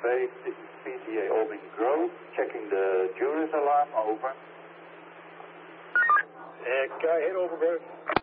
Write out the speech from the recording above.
base, this is PTA Albany Grove, checking the Juris alarm, over. Go ahead, over, Grove.